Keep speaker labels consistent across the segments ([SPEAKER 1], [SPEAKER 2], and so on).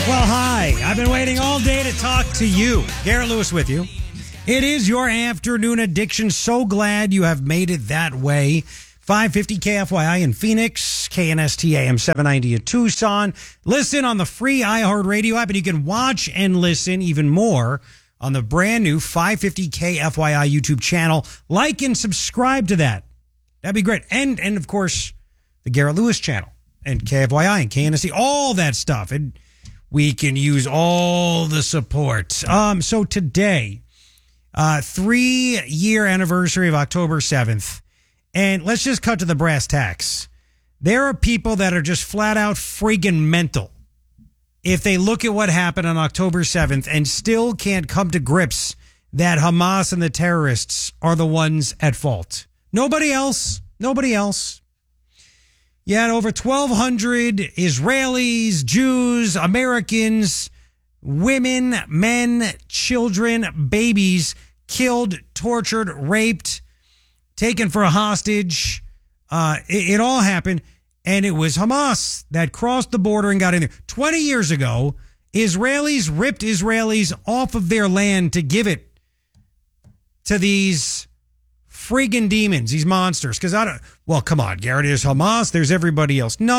[SPEAKER 1] Well, hi. I've been waiting all day to talk to you. Garrett Lewis with you. It is your afternoon addiction. So glad you have made it that way. 550 KFYI in Phoenix, KNST AM 790 in Tucson. Listen on the free iHeartRadio app, and you can watch and listen even more on the brand new 550 KFYI YouTube channel. Like and subscribe to that. That'd be great. And of course, the Garrett Lewis channel and KFYI and KNST, all that stuff. And we can use all the support. So today, 3-year anniversary of October 7th. And let's just cut to the brass tacks. There are people that are just flat out freaking mental if they look at what happened on October 7th and still can't come to grips that Hamas and the terrorists are the ones at fault. Nobody else. Nobody else. You had over 1,200 Israelis, Jews, Americans, women, men, children, babies killed, tortured, raped, taken for a hostage. It all happened, and it was Hamas that crossed the border and got in there. 20 years ago, Israelis ripped Israelis off of their land to give it to these friggin' demons, these monsters. Because come on, Garrett, there's Hamas, there's everybody else. No.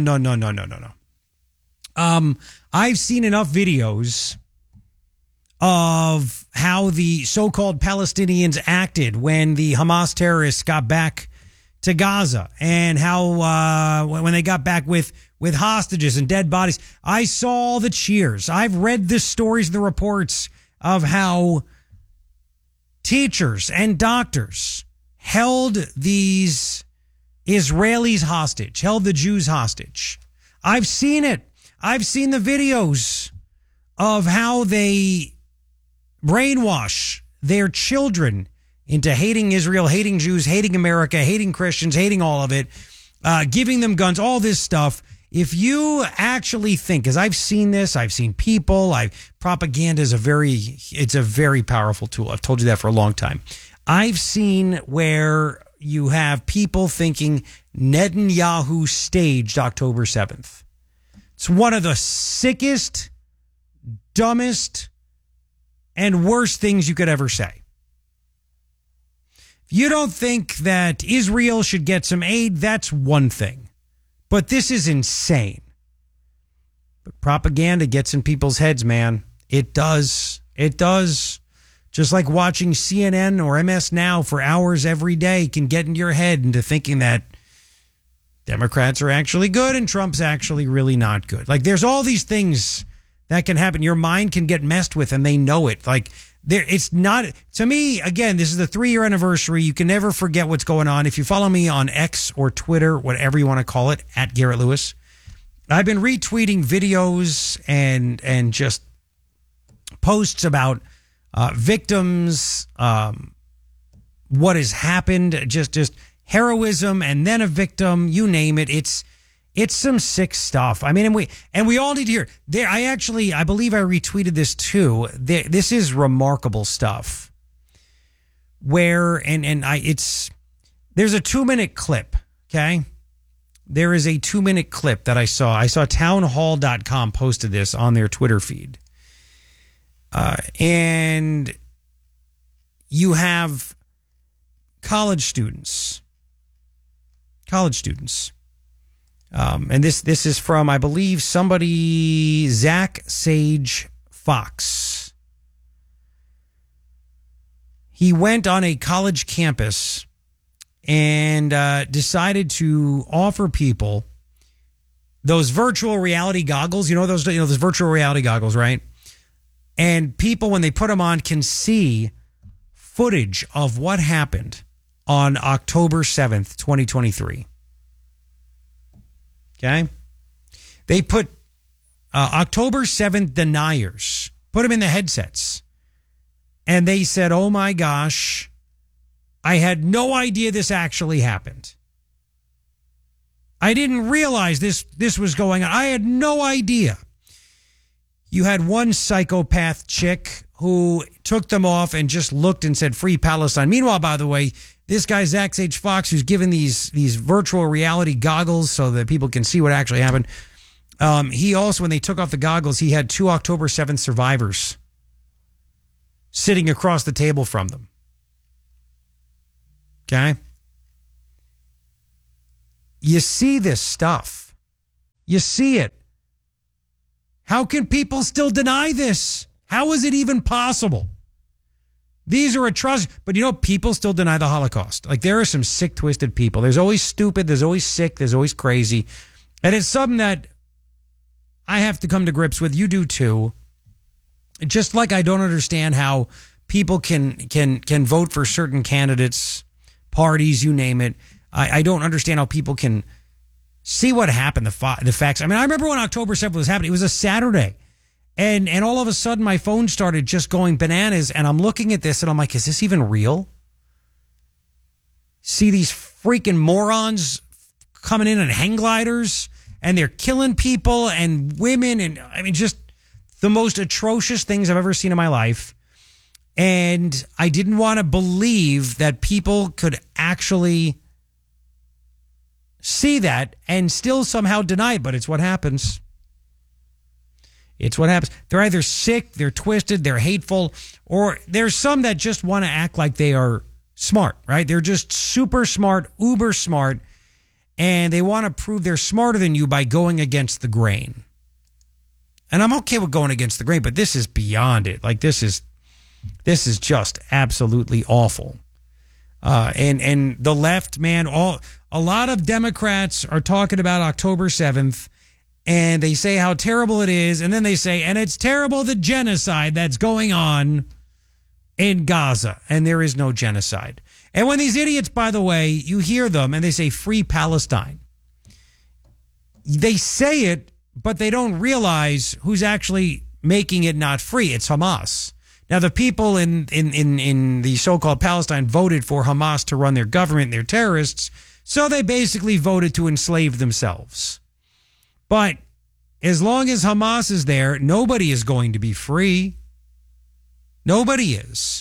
[SPEAKER 1] I've seen enough videos of how the so-called Palestinians acted when the Hamas terrorists got back to Gaza, and how when they got back with hostages and dead bodies. I saw the cheers. I've read the stories, the reports of how teachers and doctors held these Israelis hostage, held the Jews hostage. I've seen it. I've seen the videos of how they brainwash their children into hating Israel, hating Jews, hating America, hating Christians, hating all of it, giving them guns, all this stuff. If you actually think, because I've seen this, I've seen people, propaganda is a very powerful tool. I've told you that for a long time. I've seen where you have people thinking Netanyahu staged October 7th. It's one of the sickest, dumbest, and worst things you could ever say. If you don't think that Israel should get some aid, that's one thing. But this is insane. But propaganda gets in people's heads, man. It does. It does. Just like watching CNN or MS Now for hours every day can get in your head into thinking that Democrats are actually good and Trump's actually really not good. Like, there's all these things that can happen. Your mind can get messed with, and they know it. Like, it's not, to me, again, this is the 3-year anniversary. You can never forget what's going on. If you follow me on X or Twitter, whatever you want to call it, at Garrett Lewis, I've been retweeting videos and just posts about victims, what has happened, just heroism, and then a victim, you name it. It's some sick stuff. I mean, and we all need to hear there. I believe I retweeted this too. This is remarkable stuff where, there's a 2-minute clip. Okay. There is a 2-minute clip that I saw townhall.com posted this on their Twitter feed. And you have college students. And this is from, I believe, Zach Sage Fox. He went on a college campus and decided to offer people those virtual reality goggles. Those virtual reality goggles, right? And people, when they put them on, can see footage of what happened on October 7th, 2023. Okay? They put October 7th deniers, put them in the headsets. And they said, oh my gosh, I had no idea this actually happened. I didn't realize this was going on. I had no idea. You had one psychopath chick who took them off and just looked and said, free Palestine. Meanwhile, by the way, this guy, Zach Sage Fox, who's given these virtual reality goggles so that people can see what actually happened, He also, when they took off the goggles, he had 2 October 7th survivors sitting across the table from them. Okay? You see this stuff. You see it. How can people still deny this? How is it even possible? These are atrocities. But people still deny the Holocaust. Like, there are some sick, twisted people. There's always stupid. There's always sick. There's always crazy. And it's something that I have to come to grips with. You do too. Just like I don't understand how people can vote for certain candidates, parties, you name it. I don't understand how people can see what happened, the facts. I mean, I remember when October 7th was happening. It was a Saturday. And all of a sudden, my phone started just going bananas. And I'm looking at this, and I'm like, is this even real? See these freaking morons coming in hang gliders, and they're killing people and women. And I mean, just the most atrocious things I've ever seen in my life. And I didn't want to believe that people could actually see that and still somehow deny it, but it's what happens. It's what happens. They're either sick, they're twisted, they're hateful, or there's some that just want to act like they are smart, right? They're just super smart, uber smart, and they want to prove they're smarter than you by going against the grain. And I'm okay with going against the grain, but this is beyond it. Like, this is just absolutely awful. And the left, man, a lot of Democrats are talking about October 7th, and they say how terrible it is, and then they say, and it's terrible the genocide that's going on in Gaza, and there is no genocide. And when these idiots, by the way, you hear them, and they say free Palestine, they say it, but they don't realize who's actually making it not free. It's Hamas. Now, the people in the so-called Palestine voted for Hamas to run their government. They're terrorists, so they basically voted to enslave themselves. But as long as Hamas is there, nobody is going to be free. Nobody is.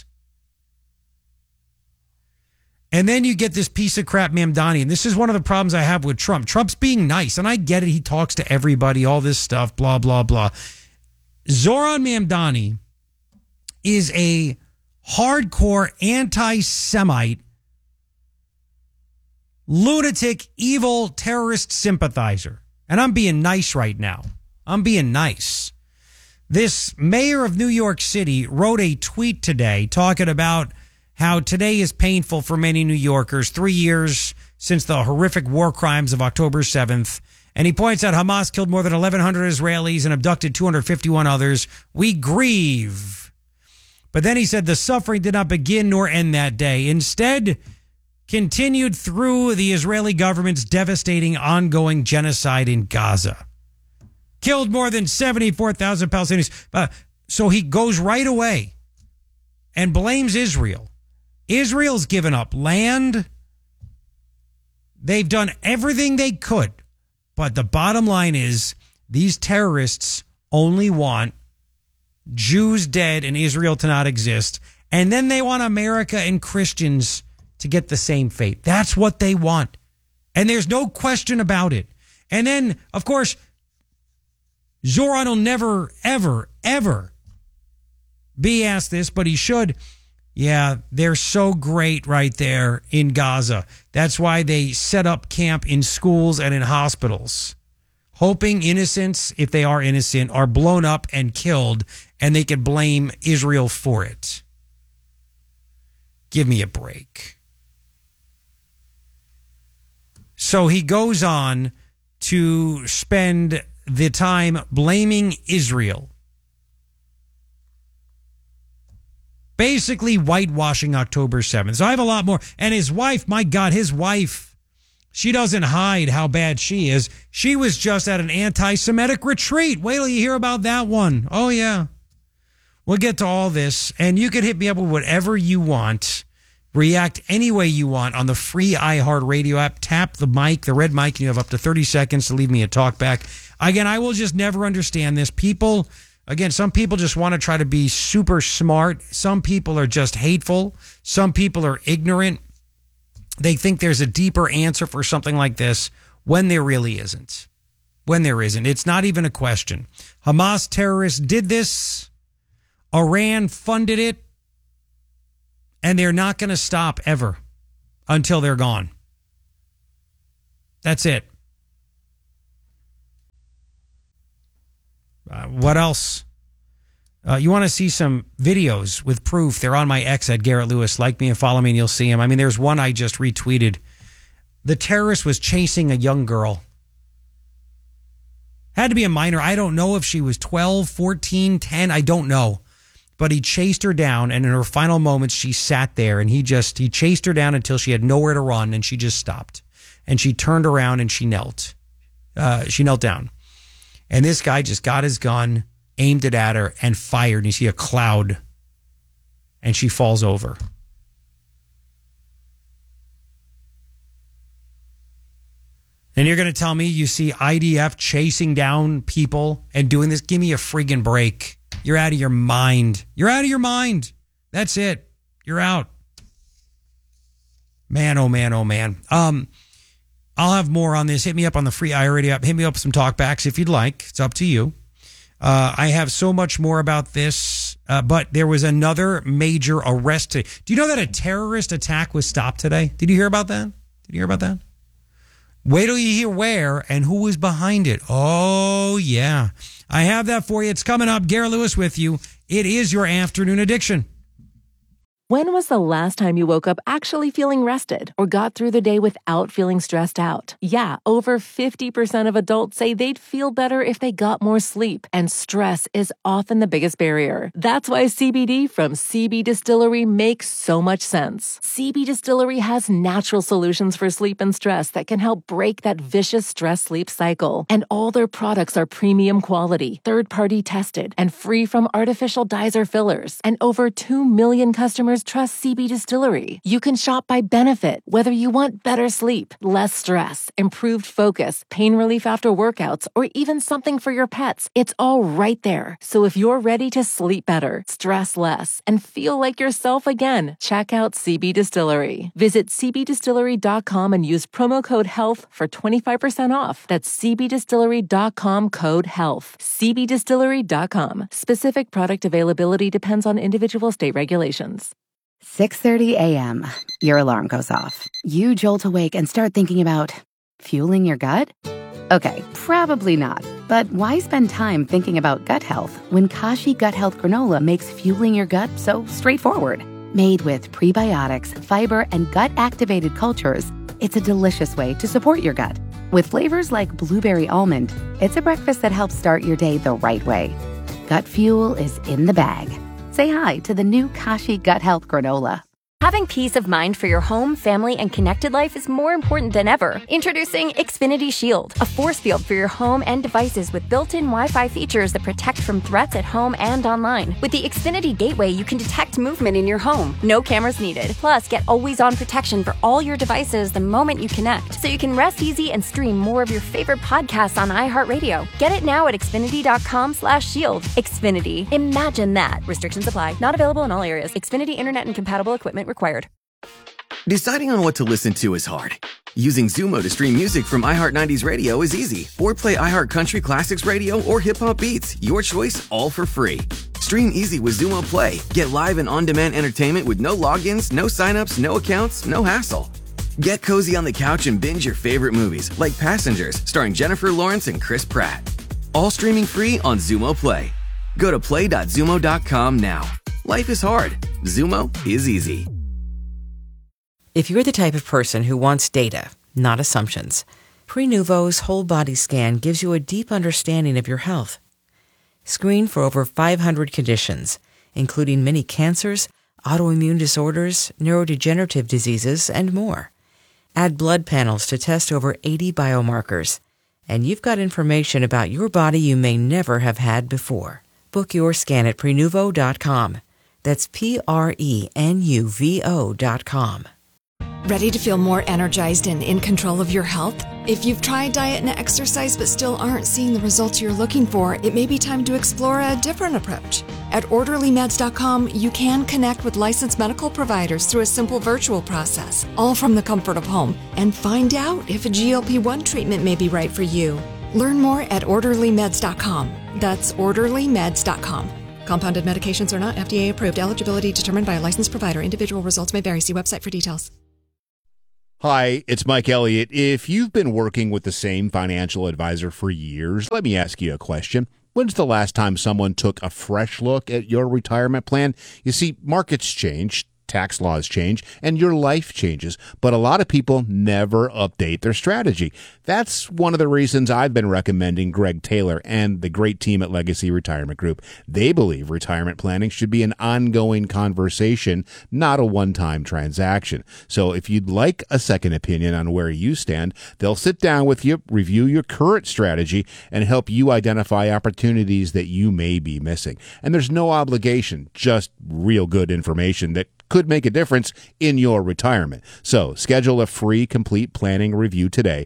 [SPEAKER 1] And then you get this piece of crap Mamdani, and this is one of the problems I have with Trump. Trump's being nice, and I get it. He talks to everybody, all this stuff, blah, blah, blah. Zoran Mamdani is a hardcore anti-Semite, lunatic, evil terrorist sympathizer. And I'm being nice right now. I'm being nice. This mayor of New York City wrote a tweet today talking about how today is painful for many New Yorkers, 3 years since the horrific war crimes of October 7th. And he points out Hamas killed more than 1,100 Israelis and abducted 251 others. We grieve. But then he said the suffering did not begin nor end that day. Instead, continued through the Israeli government's devastating ongoing genocide in Gaza. Killed more than 74,000 Palestinians. So he goes right away and blames Israel. Israel's given up land. They've done everything they could. But the bottom line is these terrorists only want Jews dead and Israel to not exist. And then they want America and Christians to get the same fate. That's what they want. And there's no question about it. And then, of course, Zoran will never, ever, ever be asked this, but he should. Yeah, they're so great right there in Gaza. That's why they set up camp in schools and in hospitals, hoping innocents, if they are innocent, are blown up and killed, and they can blame Israel for it. Give me a break. So he goes on to spend the time blaming Israel. Basically whitewashing October 7th. So I have a lot more. And his wife, my God, his wife, she doesn't hide how bad she is. She was just at an anti-Semitic retreat. Wait till you hear about that one. Oh, yeah. We'll get to all this. And you can hit me up with whatever you want. React any way you want on the free iHeartRadio app. Tap the mic, the red mic, and you have up to 30 seconds to leave me a talk back. Again, I will just never understand this. People, again, some people just want to try to be super smart. Some people are just hateful. Some people are ignorant. They think there's a deeper answer for something like this when there really isn't. when there isn't. It's not even a question. Hamas terrorists did this. Iran funded it. And they're not going to stop ever until they're gone. That's it. What else? You want to see some videos with proof? They're on my X at Garrett Lewis. Like me and follow me and you'll see them. I mean, there's one I just retweeted. The terrorist was chasing a young girl. Had to be a minor. I don't know if she was 12, 14, 10. I don't know. But he chased her down, and in her final moments, she sat there, and he chased her down until she had nowhere to run, and she just stopped. And she turned around and she knelt. She knelt down. And this guy just got his gun, aimed it at her, and fired. And you see a cloud, and she falls over. And you're going to tell me you see IDF chasing down people and doing this? Give me a friggin' break. You're out of your mind. You're out of your mind. That's it. You're out. Man, oh man, oh man. I'll have more on this. Hit me up on the free iHeartRadio app. Hit me up with some talkbacks if you'd like. It's up to you. I have so much more about this, but there was another major arrest today. Do you know that a terrorist attack was stopped today? Did you hear about that? Wait till you hear where and who was behind it. Oh, yeah. I have that for you. It's coming up. Garrett Lewis with you. It is your afternoon addiction.
[SPEAKER 2] When was the last time you woke up actually feeling rested or got through the day without feeling stressed out? Yeah, over 50% of adults say they'd feel better if they got more sleep, and stress is often the biggest barrier. That's why CBD from CB Distillery makes so much sense. CB Distillery has natural solutions for sleep and stress that can help break that vicious stress-sleep cycle. And all their products are premium quality, third-party tested, and free from artificial dyes or fillers. And over 2 million customers trust CB Distillery. You can shop by benefit, whether you want better sleep, less stress, improved focus, pain relief after workouts, or even something for your pets. It's all right there. So if you're ready to sleep better, stress less, and feel like yourself again, check out CB Distillery. Visit cbdistillery.com and use promo code HEALTH for 25% off. That's cbdistillery.com code HEALTH. cbdistillery.com. Specific product availability depends on individual state regulations.
[SPEAKER 3] 6:30 a.m. Your alarm goes off. You jolt awake and start thinking about fueling your gut? Okay, probably not. But why spend time thinking about gut health when Kashi Gut Health Granola makes fueling your gut so straightforward? Made with prebiotics, fiber, and gut-activated cultures, it's a delicious way to support your gut. With flavors like blueberry almond, it's a breakfast that helps start your day the right way. Gut fuel is in the bag. Say hi to the new Kashi Gut Health Granola.
[SPEAKER 4] Having peace of mind for your home, family, and connected life is more important than ever. Introducing Xfinity Shield, a force field for your home and devices with built-in Wi-Fi features that protect from threats at home and online. With the Xfinity Gateway, you can detect movement in your home. No cameras needed. Plus, get always-on protection for all your devices the moment you connect, so you can rest easy and stream more of your favorite podcasts on iHeartRadio. Get it now at Xfinity.com/shield. Xfinity. Imagine that. Restrictions apply. Not available in all areas. Xfinity Internet and compatible equipment required.
[SPEAKER 5] Deciding on what to listen to is hard. Using Zumo to stream music from iHeart 90s Radio is easy. Or play iHeart Country Classics Radio or Hip Hop Beats. Your choice, all for free. Stream easy with Zumo Play. Get live and on-demand entertainment with no logins, no signups, no accounts, no hassle. Get cozy on the couch and binge your favorite movies, like Passengers, starring Jennifer Lawrence and Chris Pratt. All streaming free on Zumo Play. Go to play.zumo.com now. Life is hard. Zumo is easy.
[SPEAKER 6] If you're the type of person who wants data, not assumptions, Prenuvo's whole body scan gives you a deep understanding of your health. Screen for over 500 conditions, including many cancers, autoimmune disorders, neurodegenerative diseases, and more. Add blood panels to test over 80 biomarkers, and you've got information about your body you may never have had before. Book your scan at Prenuvo.com. That's Prenuvo.com.
[SPEAKER 7] Ready to feel more energized and in control of your health? If you've tried diet and exercise but still aren't seeing the results you're looking for, it may be time to explore a different approach. At OrderlyMeds.com, you can connect with licensed medical providers through a simple virtual process, all from the comfort of home, and find out if a GLP-1 treatment may be right for you. Learn more at orderlymeds.com. That's orderlymeds.com. Compounded medications are not FDA approved. Eligibility determined by a licensed provider. Individual results may vary. See website for details.
[SPEAKER 8] Hi, it's Mike Elliott. If you've been working with the same financial advisor for years, let me ask you a question. When's the last time someone took a fresh look at your retirement plan? You see, markets change, tax laws change, and your life changes, but a lot of people never update their strategy. That's one of the reasons I've been recommending Greg Taylor and the great team at Legacy Retirement Group. They believe retirement planning should be an ongoing conversation, not a one-time transaction. So if you'd like a second opinion on where you stand, they'll sit down with you, review your current strategy, and help you identify opportunities that you may be missing. And there's no obligation, just real good information that could make a difference in your retirement. So schedule a free complete planning review today.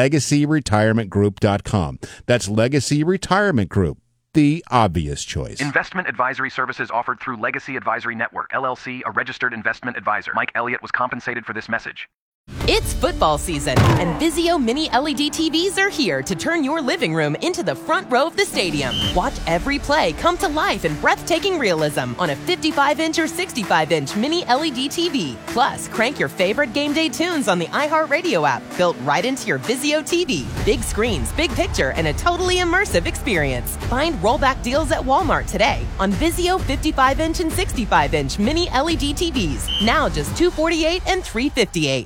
[SPEAKER 8] LegacyRetirementGroup.com. That's Legacy Retirement Group, the obvious choice.
[SPEAKER 9] Investment advisory services offered through Legacy Advisory Network, LLC, a registered investment advisor. Mike Elliott was compensated for this message.
[SPEAKER 10] It's football season, and Vizio Mini LED TVs are here to turn your living room into the front row of the stadium. Watch every play come to life in breathtaking realism on a 55-inch or 65-inch Mini LED TV. Plus, crank your favorite game day tunes on the iHeartRadio app, built right into your Vizio TV. Big screens, big picture, and a totally immersive experience. Find rollback deals at Walmart today on Vizio 55-inch and 65-inch Mini LED TVs. Now just $248 and $358.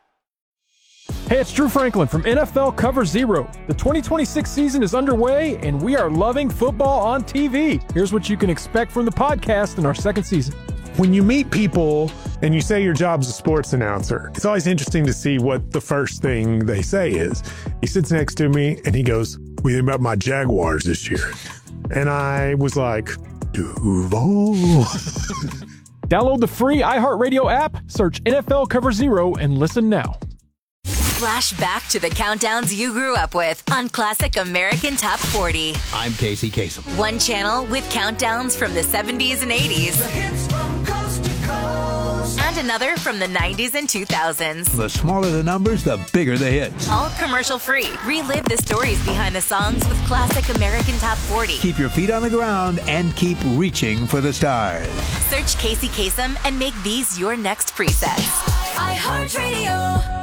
[SPEAKER 11] Hey, it's Drew Franklin from NFL Cover Zero. The 2026 season is underway, and we are loving football on TV. Here's what you can expect from the podcast in our second season.
[SPEAKER 12] When you meet people and you say your job's a sports announcer, it's always interesting to see what the first thing they say is. He sits next to me and he goes, "What do you think about my Jaguars this year?" And I was like, Duval.
[SPEAKER 11] Download the free iHeartRadio app, search NFL Cover Zero, and listen now.
[SPEAKER 13] Flash back to the countdowns you grew up with on Classic American Top 40.
[SPEAKER 14] I'm Casey Kasem.
[SPEAKER 13] One channel with countdowns from the 70s and 80s.
[SPEAKER 14] The hits from coast to coast.
[SPEAKER 13] And another from the 90s and 2000s.
[SPEAKER 14] The smaller the numbers, the bigger the hits.
[SPEAKER 13] All commercial free. Relive the stories behind the songs with Classic American Top 40.
[SPEAKER 14] Keep your feet on the ground and keep reaching for the stars.
[SPEAKER 13] Search Casey Kasem and make these your next presets. iHeartRadio.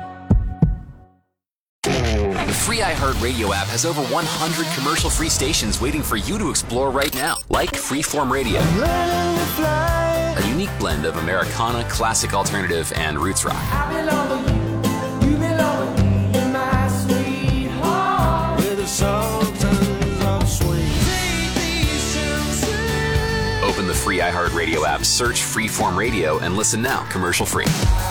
[SPEAKER 15] The free iHeartRadio app has over 100 commercial-free stations waiting for you to explore right now, like Freeform Radio, a unique blend of Americana, classic alternative, and roots rock. Open the free iHeartRadio app, search Freeform Radio, and listen now, commercial-free.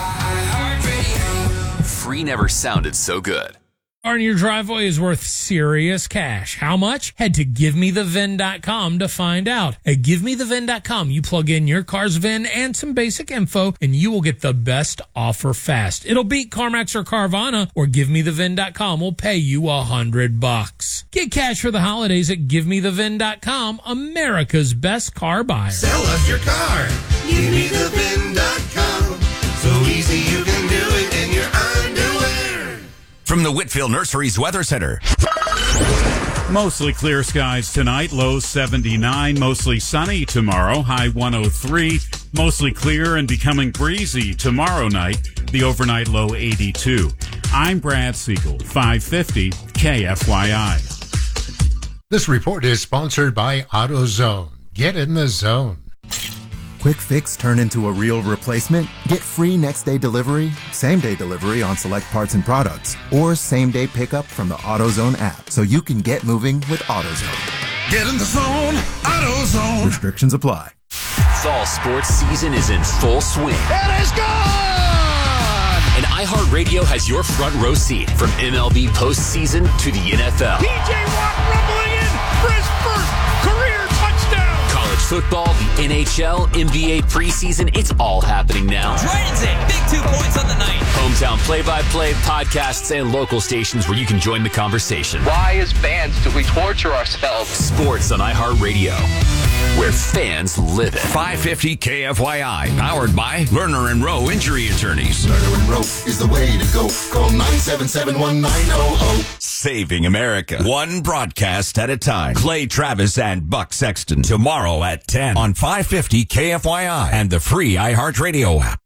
[SPEAKER 15] Free never sounded so good.
[SPEAKER 16] In your driveway is worth serious cash. How much? Head to GiveMeTheVIN.com to find out. At GiveMeTheVIN.com, you plug in your car's VIN and some basic info, and you will get the best offer fast. It'll beat CarMax or Carvana, or GiveMeTheVIN.com will pay you $100. Get cash for the holidays at GiveMeTheVIN.com, America's best car buyer.
[SPEAKER 17] Sell us your car. GiveMeTheVIN.com. So easy you can do it in your underwear.
[SPEAKER 18] From the Whitfield Nurseries Weather Center.
[SPEAKER 19] Mostly clear skies tonight, low 79, mostly sunny tomorrow, high 103, mostly clear and becoming breezy tomorrow night, the overnight low 82. I'm Brad Siegel, 550 KFYI.
[SPEAKER 20] This report is sponsored by AutoZone. Get in the zone.
[SPEAKER 21] Quick fix turn into a real replacement? Get free next-day delivery, same-day delivery on select parts and products, or same-day pickup from the AutoZone app so you can get moving with AutoZone.
[SPEAKER 17] Get in the zone, AutoZone.
[SPEAKER 21] Restrictions apply.
[SPEAKER 15] Fall sports season is in full swing.
[SPEAKER 17] It is gone!
[SPEAKER 15] And iHeartRadio has your front row seat from MLB postseason to the NFL.
[SPEAKER 17] P.J. Watt rumbling in for his first career touchdown.
[SPEAKER 15] College football, the NHL, NBA preseason, it's all happening now.
[SPEAKER 22] Dragons in, big 2 points on the night.
[SPEAKER 15] Hometown play-by-play, podcasts, and local stations where you can join the conversation.
[SPEAKER 23] Why, as fans, do we torture ourselves?
[SPEAKER 15] Sports on iHeartRadio.
[SPEAKER 18] where fans live it. 550 KFYI, powered by Lerner and Rowe Injury Attorneys.
[SPEAKER 1] Lerner and Rowe is the way to go. Call 977-1900.
[SPEAKER 18] Saving America, one broadcast at a time. Clay Travis and Buck Sexton, tomorrow at 10 on 550 KFYI and the free iHeartRadio app.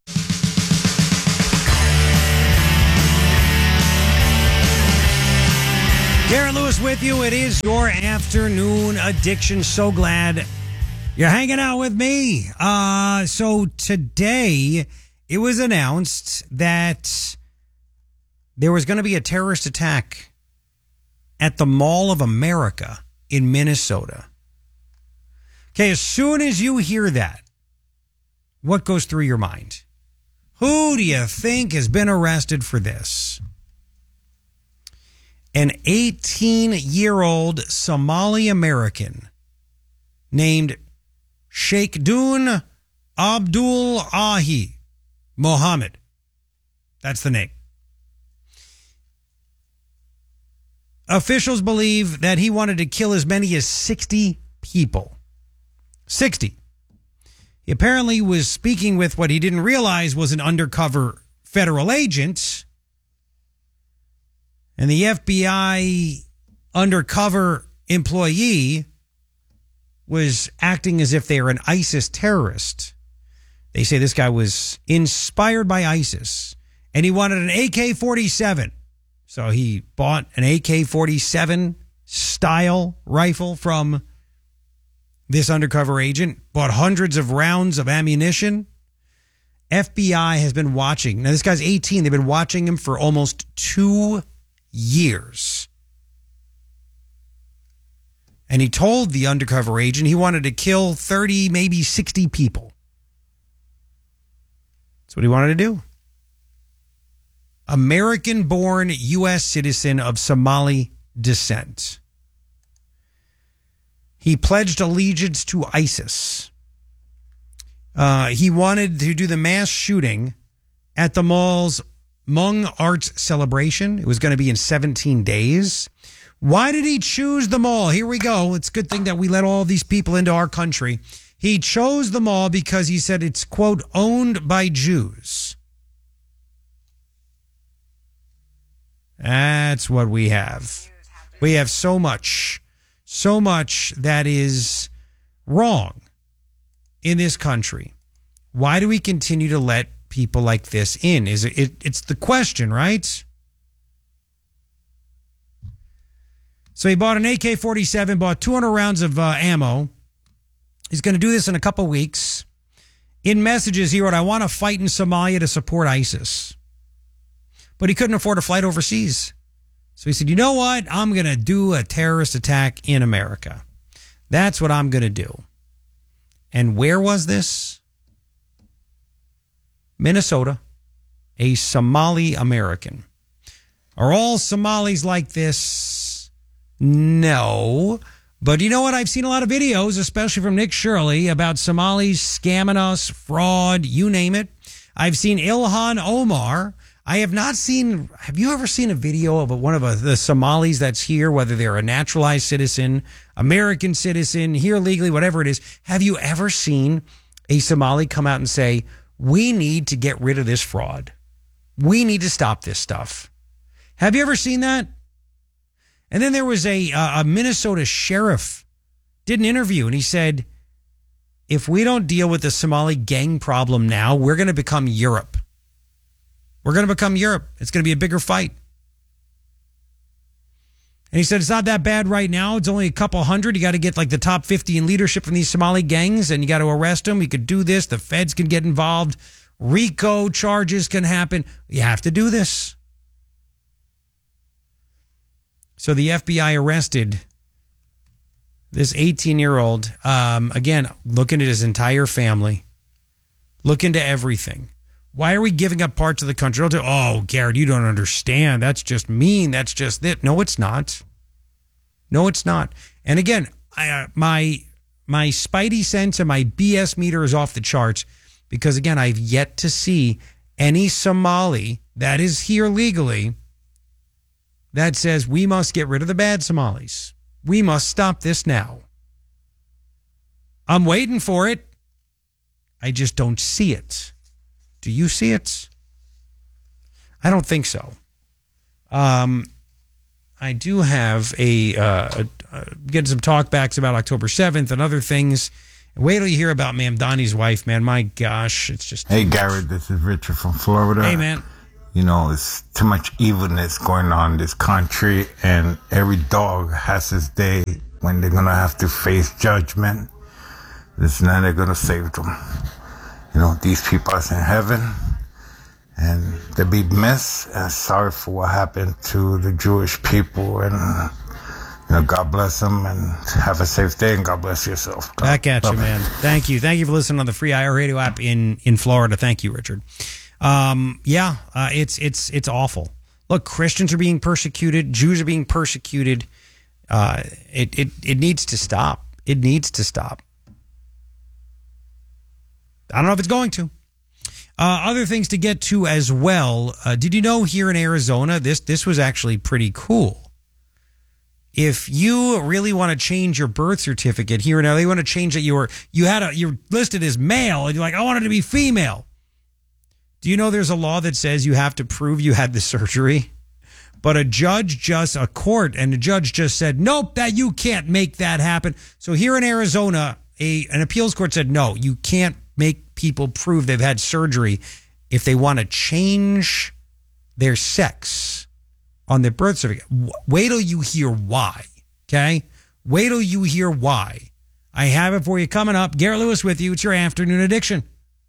[SPEAKER 2] Garrett Lewis with you. It is your afternoon addiction. So glad you're hanging out with me. So today it was announced that there was going to be a terrorist attack at the Mall of America in Minnesota. Okay, as soon as you hear that, what goes through your mind? Who do you think has been arrested for this? An 18-year-old Somali American named Sheikhdun Abdul Ahi Mohammed. That's the name. Officials believe that he wanted to kill as many as 60 people. 60. He apparently was speaking with what he didn't realize was an undercover federal agent. And the FBI undercover employee was acting as if they were an ISIS terrorist. They say this guy was inspired by ISIS, and he wanted an AK-47. So he bought an AK-47 style rifle from this undercover agent, bought hundreds of rounds of ammunition. FBI has been watching. Now, this guy's 18. They've been watching him for almost 2 years. And he told the undercover agent he wanted to kill 30, maybe 60 people. That's what he wanted to do. American-born U.S. citizen of Somali descent. He pledged allegiance to ISIS. He wanted to do the mass shooting at the mall's Hmong Arts celebration. It was going to be in 17 days. Why did he choose the mall? Here we go. It's a good thing that we let all these people into our country. He chose the mall because he said it's, quote, owned by Jews. That's what we have. We have so much that is wrong in this country. Why do we continue to let people like this in? It's the question, right? So he bought an AK-47, bought 200 rounds of ammo. He's going to do this in a couple weeks. In messages, he wrote, I want to fight in Somalia to support ISIS. But he couldn't afford a flight overseas. So he said, you know what? I'm going to do a terrorist attack in America. That's what I'm going to do. And where was this? Minnesota, a Somali American. Are all Somalis like this? No. But you know what? I've seen a lot of videos, especially from Nick Shirley, about Somalis scamming us, fraud, you name it. I've seen Ilhan Omar. I have not seen, have you ever seen a video of one of the Somalis that's here, whether they're a naturalized citizen, American citizen, here legally, whatever it is? Have you ever seen a Somali come out and say, we need to get rid of this fraud. We need to stop this stuff. Have you ever seen that? And then there was a Minnesota sheriff did an interview, and he said, if we don't deal with the Somali gang problem now, we're going to become Europe. We're going to become Europe. It's going to be a bigger fight. And he said, it's not that bad right now. It's only a couple hundred. You got to get like the top 50 in leadership from these Somali gangs, and you got to arrest them. You could do this. The feds can get involved. RICO charges can happen. You have to do this. So the FBI arrested this 18-year-old. Again, look into his entire family. Look into everything. Why are we giving up parts of the country? Oh, Garrett, you don't understand. That's just mean. That's just it. No, it's not. No, it's not. And again, my spidey sense and my BS meter is off the charts because, again, I've yet to see any Somali that is here legally that says we must get rid of the bad Somalis. We must stop this now. I'm waiting for it. I just don't see it. Do you see it? I don't think so. I do have getting some talkbacks about October 7th and other things. Wait till you hear about Ma'am Donnie's wife, man. My gosh, it's just...
[SPEAKER 3] Hey, Garrett, this is Richard from Florida.
[SPEAKER 2] Hey, man.
[SPEAKER 3] You know, it's too much evilness going on in this country, and every dog has his day when they're going to have to face judgment. There's none that's going to save them. You know, these people are in heaven, and they'll be missed, and sorry for what happened to the Jewish people, and... You know, God bless them and have a safe day, and God bless yourself.
[SPEAKER 2] Back at you, man. Thank you. Thank you for listening on the free iHeartRadio app in Florida. Thank you, Richard. It's awful. Look, Christians are being persecuted. Jews are being persecuted. It needs to stop. It needs to stop. I don't know if it's going to. Other things to get to as well. Did you know here in Arizona, this was actually pretty cool. If you really want to change your birth certificate here now, they want to change that you're listed as male and you're like, I want it to be female. Do you know there's a law that says you have to prove you had the surgery? But a judge just said, nope, that you can't make that happen. So here in Arizona, an appeals court said, no, you can't make people prove they've had surgery if they want to change their sex on their birth certificate. Wait till you hear why, okay? Wait till you hear why. I have it for you coming up. Garrett Lewis with you. It's your Afternoon Addiction.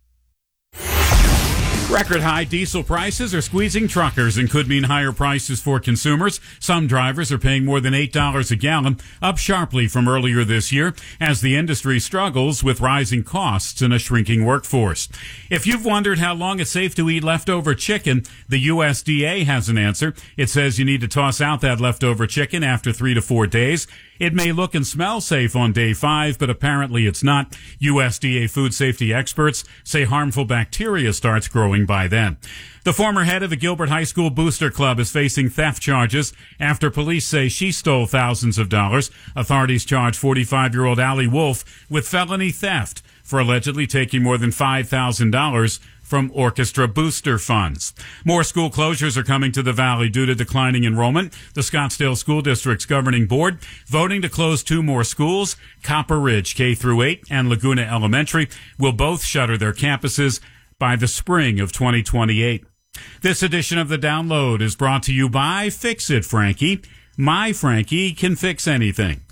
[SPEAKER 19] Record high diesel prices are squeezing truckers and could mean higher prices for consumers. Some drivers are paying more than $8 a gallon, up sharply from earlier this year as the industry struggles with rising costs and a shrinking workforce. If you've wondered how long it's safe to eat leftover chicken, the USDA has an answer. It says you need to toss out that leftover chicken after 3 to 4 days. It may look and smell safe on day 5, but apparently it's not. USDA food safety experts say harmful bacteria starts growing by then. The former head of the Gilbert High School Booster Club is facing theft charges after police say she stole thousands of dollars. Authorities charge 45-year-old Allie Wolf with felony theft for allegedly taking more than $5,000 from orchestra booster funds. More school closures are coming to the Valley due to declining enrollment. The Scottsdale School District's governing board voting to close 2 more schools. Copper Ridge K-8 and Laguna Elementary will both shutter their campuses by the spring of 2028. This edition of The Download is brought to you by Fix It Frankie. My Frankie can fix anything.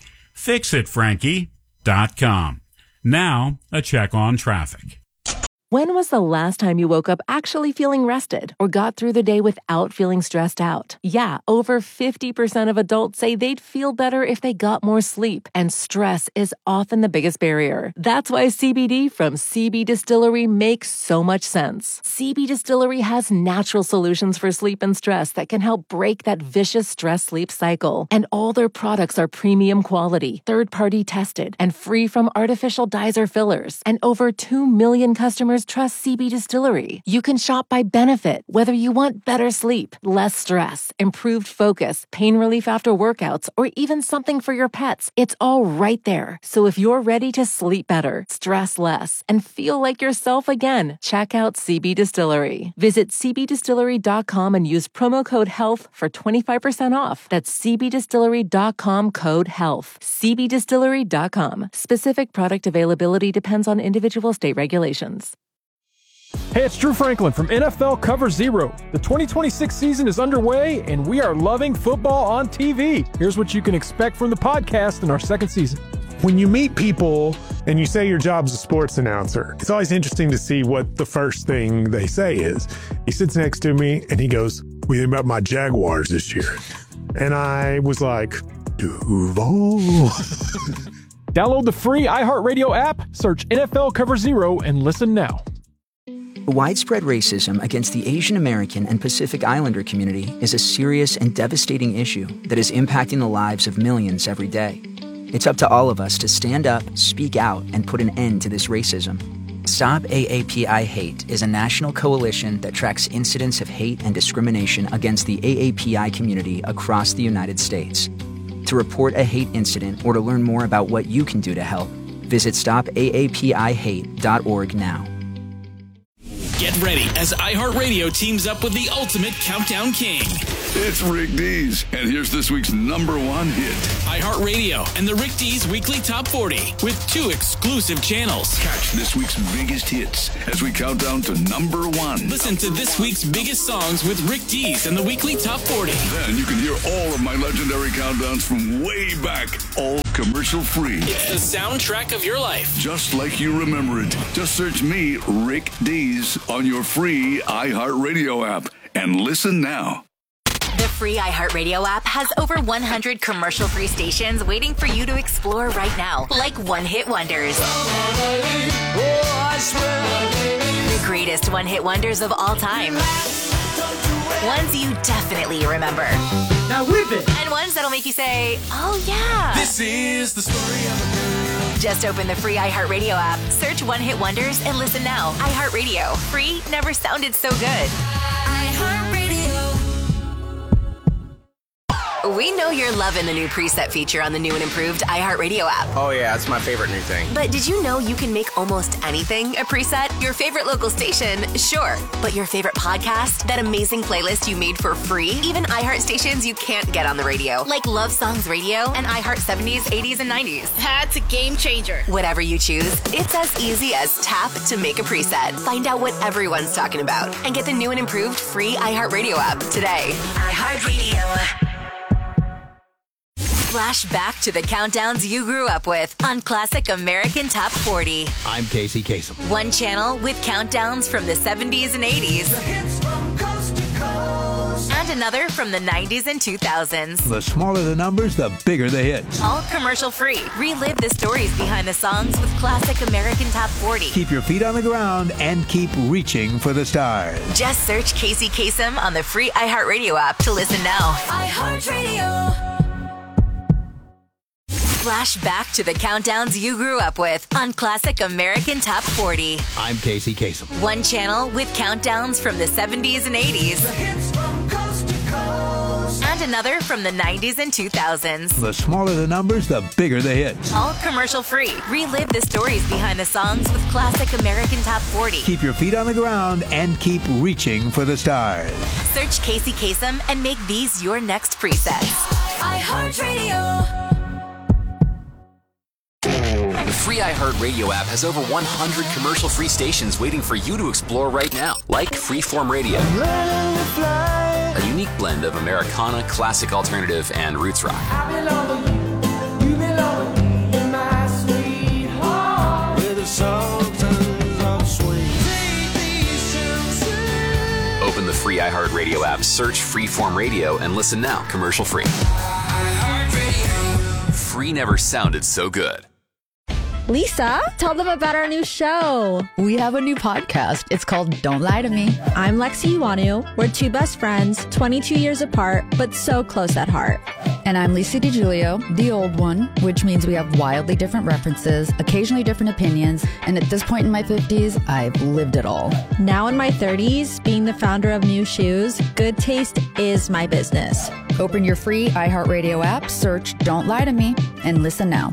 [SPEAKER 19] FixItFrankie.com. Now, a check on traffic.
[SPEAKER 4] When was the last time you woke up actually feeling rested or got through the day without feeling stressed out? Yeah, over 50% of adults say they'd feel better if they got more sleep, and stress is often the biggest barrier. That's why CBD from CB Distillery makes so much sense. CB Distillery has natural solutions for sleep and stress that can help break that vicious stress-sleep cycle. And all their products are premium quality, third-party tested, and free from artificial dyes or fillers. And over 2 million customers trust CB Distillery. You can shop by benefit, whether you want better sleep, less stress, improved focus, pain relief after workouts, or even something for your pets. It's all right there. So if you're ready to sleep better, stress less, and feel like yourself again, check out CB Distillery. Visit cbdistillery.com and use promo code HEALTH for 25% off. That's cbdistillery.com code HEALTH. cbdistillery.com. Specific product availability depends on individual state regulations.
[SPEAKER 11] Hey, it's Drew Franklin from NFL Cover Zero. The 2026 season is underway, and we are loving football on TV. Here's what you can expect from the podcast in our second season.
[SPEAKER 12] When you meet people and you say your job's a sports announcer, it's always interesting to see what the first thing they say is. He sits next to me and he goes, "What do you think about my Jaguars this year?" And I was like, Duval.
[SPEAKER 11] Download the free iHeartRadio app, search NFL Cover Zero, and listen now.
[SPEAKER 23] Widespread racism against the Asian American and Pacific Islander community is a serious and devastating issue that is impacting the lives of millions every day. It's up to all of us to stand up, speak out, and put an end to this racism. Stop AAPI Hate is a national coalition that tracks incidents of hate and discrimination against the AAPI community across the United States. To report a hate incident or to learn more about what you can do to help, Visit stopaapihate.org now.
[SPEAKER 5] Get ready as iHeartRadio teams up with the ultimate countdown king.
[SPEAKER 6] It's Rick Dees, and here's this week's number one hit.
[SPEAKER 5] iHeartRadio and the Rick Dees Weekly Top 40 with 2 exclusive channels.
[SPEAKER 6] Catch this week's biggest hits as we count down to number one.
[SPEAKER 5] Listen to this week's biggest songs with Rick Dees and the Weekly Top 40.
[SPEAKER 6] Then you can hear all of my legendary countdowns from way back, all commercial free.
[SPEAKER 5] It's the soundtrack of your life.
[SPEAKER 6] Just like you remember it. Just search me, Rick Dees, on your free iHeartRadio app and listen now.
[SPEAKER 13] The free iHeartRadio app has over 100 commercial-free stations waiting for you to explore right now, like one-hit wonders. The greatest one-hit wonders of all time. Ones you definitely remember.
[SPEAKER 17] Now whip it!
[SPEAKER 13] And ones that'll make you say, oh yeah.
[SPEAKER 17] This is the story of a girl.
[SPEAKER 13] Just open the free iHeartRadio app, search One Hit Wonders, and listen now. iHeartRadio. Free never sounded so good. We know you're loving the new preset feature on the new and improved iHeartRadio app.
[SPEAKER 7] Oh yeah, it's my favorite new thing.
[SPEAKER 13] But did you know you can make almost anything a preset? Your favorite local station, sure. But your favorite podcast? That amazing playlist you made for free? Even iHeart stations you can't get on the radio, like Love Songs Radio and iHeart 70s, 80s, and 90s.
[SPEAKER 24] That's a game changer.
[SPEAKER 13] Whatever you choose, it's as easy as tap to make a preset. Find out what everyone's talking about and get the new and improved free iHeartRadio app today. iHeartRadio. Flash back to the countdowns you grew up with on Classic American Top 40.
[SPEAKER 14] I'm Casey Kasem.
[SPEAKER 13] One channel with countdowns from the 70s and 80s. And another from the 90s and 2000s.
[SPEAKER 14] The smaller the numbers, the bigger the hits.
[SPEAKER 13] All commercial free. Relive the stories behind the songs with Classic American Top 40.
[SPEAKER 14] Keep your feet on the ground and keep reaching for the stars.
[SPEAKER 13] Just search Casey Kasem on the free iHeartRadio app to listen now. iHeartRadio. Flash back to the countdowns you grew up with on Classic American Top 40.
[SPEAKER 14] I'm Casey Kasem.
[SPEAKER 13] One channel with countdowns from the 70s and 80s. And another from the 90s and 2000s.
[SPEAKER 14] The smaller the numbers, the bigger the hits.
[SPEAKER 13] All commercial free. Relive the stories behind the songs with Classic American Top 40.
[SPEAKER 14] Keep your feet on the ground and keep reaching for the stars.
[SPEAKER 13] Search Casey Kasem and make these your next presets. iHeartRadio.
[SPEAKER 15] The free iHeartRadio app has over 100 commercial-free stations waiting for you to explore right now, like Freeform Radio, a unique blend of Americana, classic alternative, and roots rock. Open the free iHeartRadio app, search Freeform Radio, and listen now, commercial-free. Free never sounded so good.
[SPEAKER 25] Lisa, tell them about our new show.
[SPEAKER 26] We have a new podcast. It's called Don't Lie to Me.
[SPEAKER 25] I'm Lexi Iwanu. We're 2 best friends, 22 years apart, but so close at heart.
[SPEAKER 26] And I'm Lisa DiGiulio, the old one, which means we have wildly different references, occasionally different opinions, and at this point in my 50s, I've lived it all.
[SPEAKER 25] Now in my 30s, being the founder of New Shoes, good taste is my business.
[SPEAKER 26] Open your free iHeartRadio app, search Don't Lie to Me, and listen now.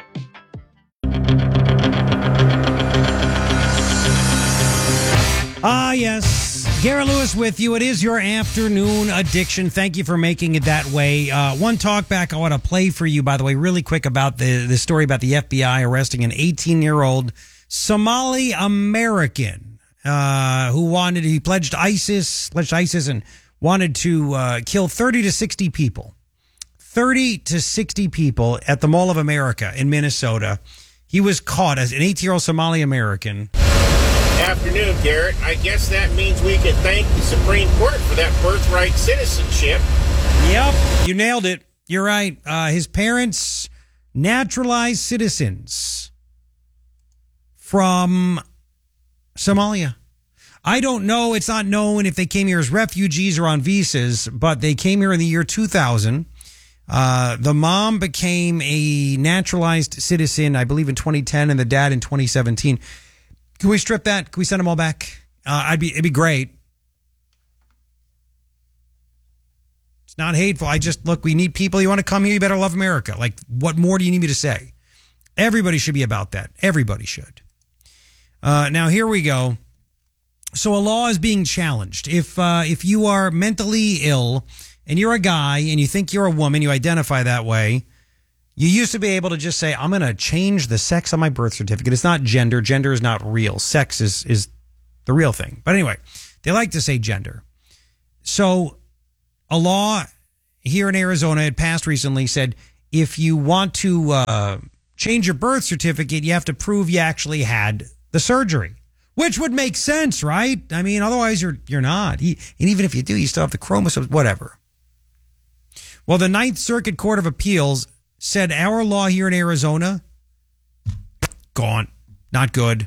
[SPEAKER 2] Yes. Garrett Lewis with you. It is your afternoon addiction. Thank you for making it that way. One talk back I want to play for you, by the way, really quick about the story about the FBI arresting an 18-year-old Somali American he pledged ISIS and wanted to kill 30 to 60 people. 30 to 60 people at the Mall of America in Minnesota. He was caught as an 18-year-old Somali American.
[SPEAKER 27] Afternoon, Garrett. I guess that means we can thank the Supreme Court for that birthright citizenship.
[SPEAKER 2] Yep, you nailed it. You're right. His parents, naturalized citizens from Somalia. I don't know. It's not known if they came here as refugees or on visas, but they came here in the year 2000. The mom became a naturalized citizen, I believe, in 2010, and the dad in 2017. Can we strip that? Can we send them all back? It'd be great. It's not hateful. Look, we need people. You want to come here, you better love America. Like, what more do you need me to say? Everybody should be about that. Everybody should. Now, here we go. So a law is being challenged. If you are mentally ill and you're a guy and you think you're a woman, you identify that way, you used to be able to just say, I'm going to change the sex on my birth certificate. It's not gender. Gender is not real. Sex is the real thing. But anyway, they like to say gender. So a law here in Arizona, it passed recently, said if you want to change your birth certificate, you have to prove you actually had the surgery, which would make sense, right? I mean, otherwise you're not. And even if you do, you still have the chromosomes, whatever. Well, the Ninth Circuit Court of Appeals said our law here in Arizona, gone, not good.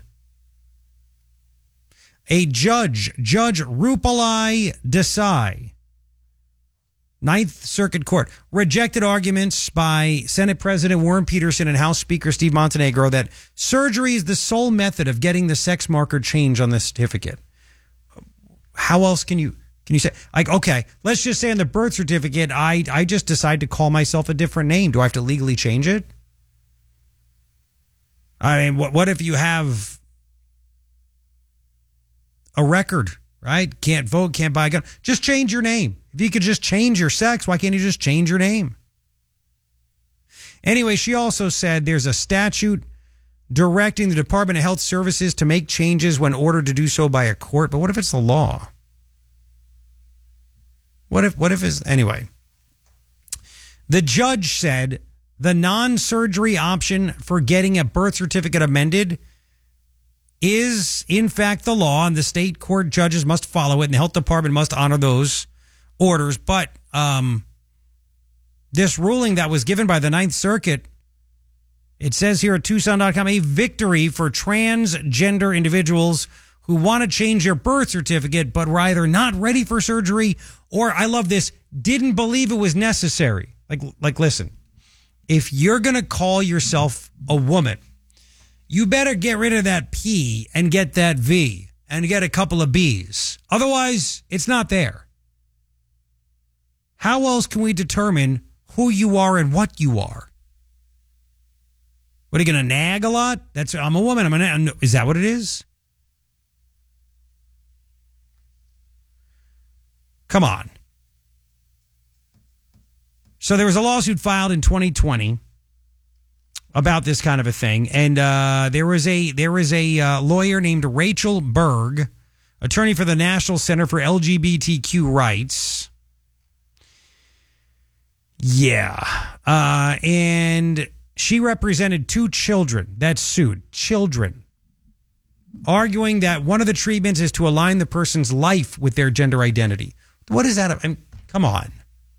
[SPEAKER 2] A Judge Rupalai Desai, Ninth Circuit Court, rejected arguments by Senate President Warren Peterson and House Speaker Steve Montenegro that surgery is the sole method of getting the sex marker change on the certificate. How else can you say, like, okay, let's just say on the birth certificate, I just decide to call myself a different name. Do I have to legally change it? I mean, what if you have a record, right? Can't vote, can't buy a gun. Just change your name. If you could just change your sex, why can't you just change your name? Anyway, she also said there's a statute directing the Department of Health Services to make changes when ordered to do so by a court. But what if it's the law? What if it's, anyway. The judge said the non-surgery option for getting a birth certificate amended is, in fact, the law, and the state court judges must follow it, and the health department must honor those orders. But this ruling that was given by the Ninth Circuit, it says here at Tucson.com, a victory for transgender individuals who want to change their birth certificate but were either not ready for surgery or, I love this, didn't believe it was necessary. Like, listen, if you're going to call yourself a woman, you better get rid of that P and get that V and get a couple of B's. Otherwise, it's not there. How else can we determine who you are and what you are? What, are you going to nag a lot? I'm a woman. Is that what it is? Come on. So there was a lawsuit filed in 2020 about this kind of a thing, and there was a lawyer named Rachel Berg, attorney for the National Center for LGBTQ Rights. Yeah, and she represented two children that sued. Children. Arguing that one of the treatments is to align the person's life with their gender identity. What is that? I mean, come on.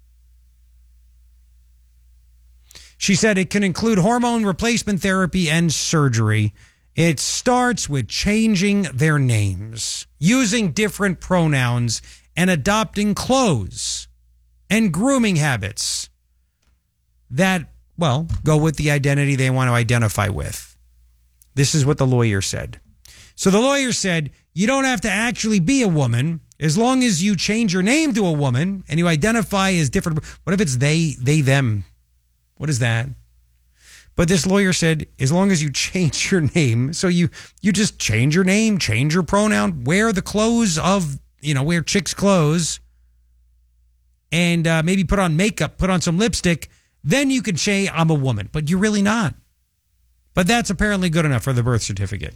[SPEAKER 2] She said it can include hormone replacement therapy and surgery. It starts with changing their names, using different pronouns, and adopting clothes and grooming habits that, well, go with the identity they want to identify with. This is what the lawyer said. So the lawyer said, you don't have to actually be a woman as long as you change your name to a woman and you identify as different. What if it's they, them? What is that? But this lawyer said, as long as you change your name, so you just change your name, change your pronoun, wear the clothes of, wear chicks' clothes, and maybe put on makeup, put on some lipstick, then you can say, I'm a woman. But you're really not. But that's apparently good enough for the birth certificate.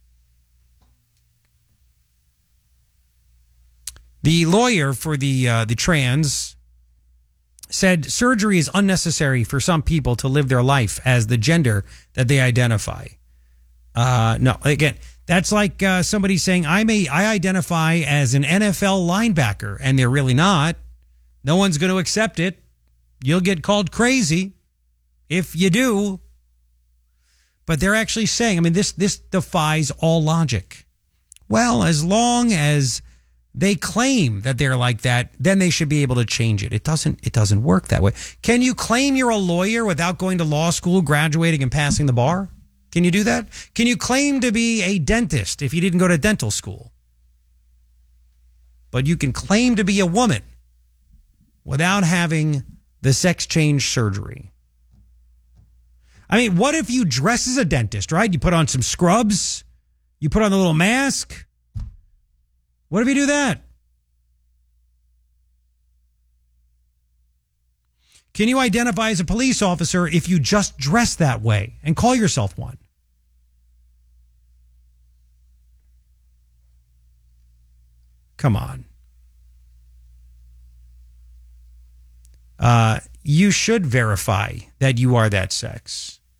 [SPEAKER 2] The lawyer for the trans said surgery is unnecessary for some people to live their life as the gender that they identify. No, again, that's like somebody saying, I identify as an NFL linebacker, and they're really not. No one's going to accept it. You'll get called crazy if you do. But they're actually saying, this defies all logic. Well, as long as they claim that they're like that, then they should be able to change it. It doesn't work that way. Can you claim you're a lawyer without going to law school, graduating, and passing the bar? Can you do that? Can you claim to be a dentist if you didn't go to dental school? But you can claim to be a woman without having the sex change surgery. I mean, what if you dress as a dentist, right? You put on some scrubs, you put on the little mask. What if you do that? Can you identify as a police officer if you just dress that way and call yourself one? Come on. You should verify that you are that sex.